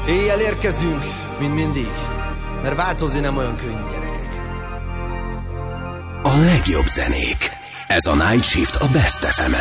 Éjjel érkezünk, mint mindig, mert változni nem olyan könnyű, gyerekek. A legjobb zenék. Ez a Night Shift a Best FM-en.